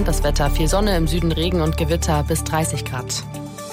Und das Wetter: viel Sonne, im Süden Regen und Gewitter, bis 30 Grad.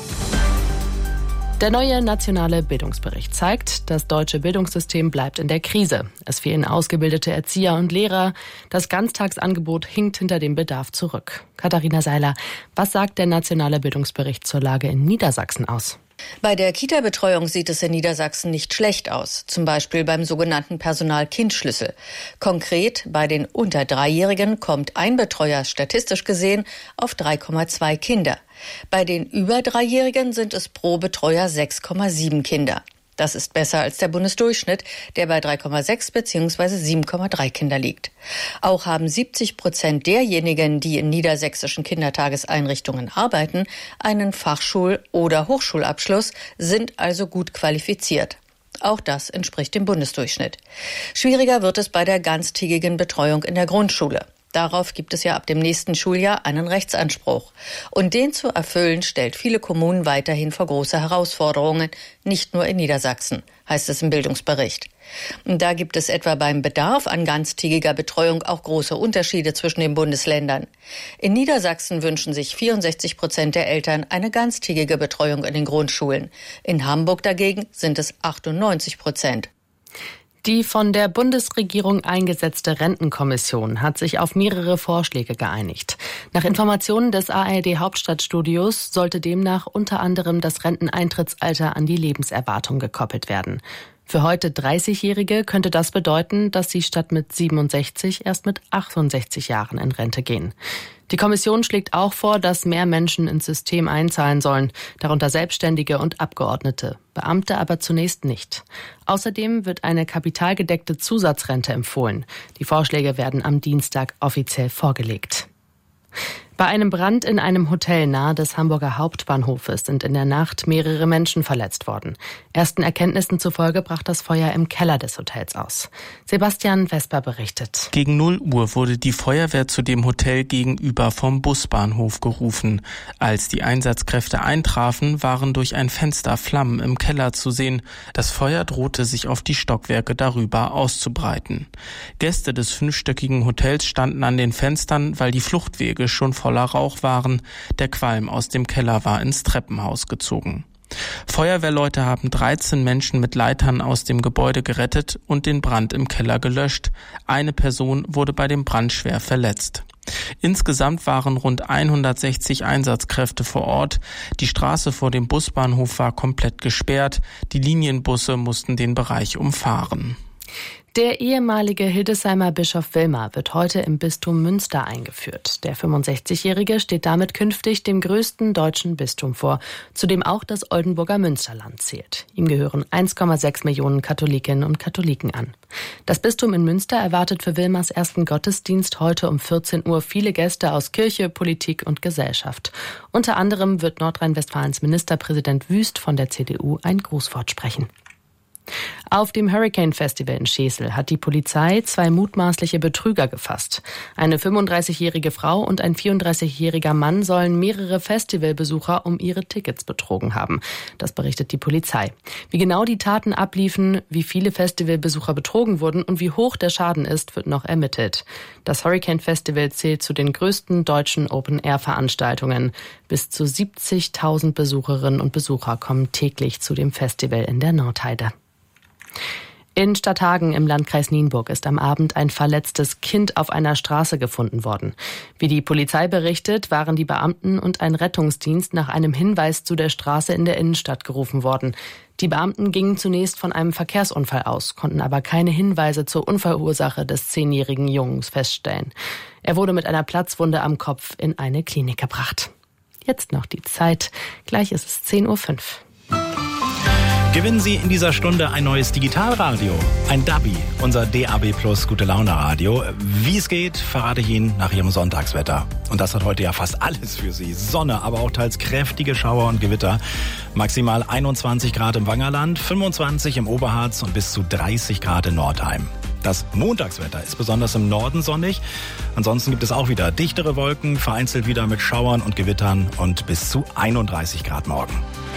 Der neue nationale Bildungsbericht zeigt, das deutsche Bildungssystem bleibt in der Krise. Es fehlen ausgebildete Erzieher und Lehrer. Das Ganztagsangebot hinkt hinter dem Bedarf zurück. Katharina Seiler, was sagt der nationale Bildungsbericht zur Lage in Niedersachsen aus? Bei der Kita-Betreuung sieht es in Niedersachsen nicht schlecht aus, zum Beispiel beim sogenannten Personal-Kind-Schlüssel. Konkret, bei den unter 3-Jährigen kommt ein Betreuer statistisch gesehen auf 3,2 Kinder. Bei den über 3-Jährigen sind es pro Betreuer 6,7 Kinder. Das ist besser als der Bundesdurchschnitt, der bei 3,6 bzw. 7,3 Kinder liegt. Auch haben 70% derjenigen, die in niedersächsischen Kindertageseinrichtungen arbeiten, einen Fachschul- oder Hochschulabschluss, sind also gut qualifiziert. Auch das entspricht dem Bundesdurchschnitt. Schwieriger wird es bei der ganztägigen Betreuung in der Grundschule. Darauf gibt es ja ab dem nächsten Schuljahr einen Rechtsanspruch. Und den zu erfüllen, stellt viele Kommunen weiterhin vor große Herausforderungen, nicht nur in Niedersachsen, heißt es im Bildungsbericht. Und da gibt es etwa beim Bedarf an ganztägiger Betreuung auch große Unterschiede zwischen den Bundesländern. In Niedersachsen wünschen sich 64% der Eltern eine ganztägige Betreuung in den Grundschulen. In Hamburg dagegen sind es 98%. Die von der Bundesregierung eingesetzte Rentenkommission hat sich auf mehrere Vorschläge geeinigt. Nach Informationen des ARD-Hauptstadtstudios sollte demnach unter anderem das Renteneintrittsalter an die Lebenserwartung gekoppelt werden. Für heute 30-Jährige könnte das bedeuten, dass sie statt mit 67 erst mit 68 Jahren in Rente gehen. Die Kommission schlägt auch vor, dass mehr Menschen ins System einzahlen sollen, darunter Selbstständige und Abgeordnete, Beamte aber zunächst nicht. Außerdem wird eine kapitalgedeckte Zusatzrente empfohlen. Die Vorschläge werden am Dienstag offiziell vorgelegt. Bei einem Brand in einem Hotel nahe des Hamburger Hauptbahnhofes sind in der Nacht mehrere Menschen verletzt worden. Ersten Erkenntnissen zufolge brach das Feuer im Keller des Hotels aus. Sebastian Vesper berichtet. Gegen 0 Uhr wurde die Feuerwehr zu dem Hotel gegenüber vom Busbahnhof gerufen. Als die Einsatzkräfte eintrafen, waren durch ein Fenster Flammen im Keller zu sehen. Das Feuer drohte sich auf die Stockwerke darüber auszubreiten. Gäste des 5-stöckigen Hotels standen an den Fenstern, weil die Fluchtwege schon voller Rauch waren. Der Qualm aus dem Keller war ins Treppenhaus gezogen. Feuerwehrleute haben 13 Menschen mit Leitern aus dem Gebäude gerettet und den Brand im Keller gelöscht. Eine Person wurde bei dem Brand schwer verletzt. Insgesamt waren rund 160 Einsatzkräfte vor Ort. Die Straße vor dem Busbahnhof war komplett gesperrt. Die Linienbusse mussten den Bereich umfahren. Der ehemalige Hildesheimer Bischof Wilmar wird heute im Bistum Münster eingeführt. Der 65-Jährige steht damit künftig dem größten deutschen Bistum vor, zu dem auch das Oldenburger Münsterland zählt. Ihm gehören 1,6 Millionen Katholikinnen und Katholiken an. Das Bistum in Münster erwartet für Wilmars ersten Gottesdienst heute um 14 Uhr viele Gäste aus Kirche, Politik und Gesellschaft. Unter anderem wird Nordrhein-Westfalens Ministerpräsident Wüst von der CDU ein Grußwort sprechen. Auf dem Hurricane Festival in Schesel hat die Polizei 2 mutmaßliche Betrüger gefasst. Eine 35-jährige Frau und ein 34-jähriger Mann sollen mehrere Festivalbesucher um ihre Tickets betrogen haben. Das berichtet die Polizei. Wie genau die Taten abliefen, wie viele Festivalbesucher betrogen wurden und wie hoch der Schaden ist, wird noch ermittelt. Das Hurricane Festival zählt zu den größten deutschen Open-Air-Veranstaltungen. Bis zu 70.000 Besucherinnen und Besucher kommen täglich zu dem Festival in der Nordheide. In Stadthagen im Landkreis Nienburg ist am Abend ein verletztes Kind auf einer Straße gefunden worden. Wie die Polizei berichtet, waren die Beamten und ein Rettungsdienst nach einem Hinweis zu der Straße in der Innenstadt gerufen worden. Die Beamten gingen zunächst von einem Verkehrsunfall aus, konnten aber keine Hinweise zur Unfallursache des 10-jährigen Jungs feststellen. Er wurde mit einer Platzwunde am Kopf in eine Klinik gebracht. Jetzt noch die Zeit. Gleich ist es 10:05 Uhr. Gewinnen Sie in dieser Stunde ein neues Digitalradio, ein DABI, unser DAB Plus Gute-Laune-Radio. Wie es geht, verrate ich Ihnen nach Ihrem Sonntagswetter. Und das hat heute ja fast alles für Sie. Sonne, aber auch teils kräftige Schauer und Gewitter. Maximal 21 Grad im Wangerland, 25 im Oberharz und bis zu 30 Grad in Nordheim. Das Montagswetter ist besonders im Norden sonnig. Ansonsten gibt es auch wieder dichtere Wolken, vereinzelt wieder mit Schauern und Gewittern und bis zu 31 Grad morgen.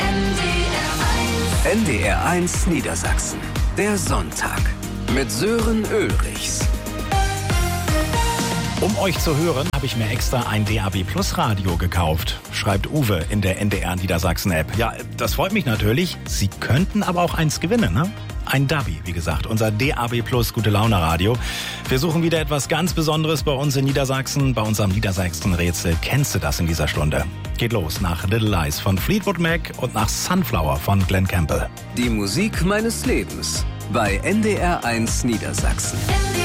NDR 1 Niedersachsen. Der Sonntag mit Sören Ulrichs. Um euch zu hören, habe ich mir extra ein DAB Plus Radio gekauft, schreibt Uwe in der NDR Niedersachsen App. Ja, das freut mich natürlich. Sie könnten aber auch eins gewinnen, ne? Ein Dabi, wie gesagt, unser DAB Plus Gute Laune Radio. Wir suchen wieder etwas ganz Besonderes bei uns in Niedersachsen, bei unserem Niedersachsen-Rätsel. Kennst du das in dieser Stunde? Geht los nach Little Lies von Fleetwood Mac und nach Sunflower von Glenn Campbell. Die Musik meines Lebens bei NDR 1 Niedersachsen.